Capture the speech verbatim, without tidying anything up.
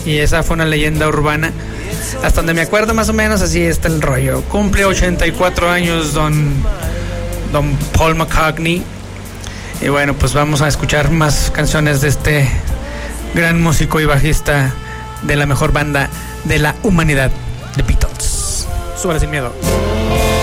y esa fue una leyenda urbana. Hasta donde me acuerdo más o menos así está el rollo. Cumple ochenta y cuatro años don, don Paul McCartney. Y bueno, pues vamos a escuchar más canciones de este gran músico y bajista de la mejor banda de la humanidad, The Beatles. Súbale sin miedo.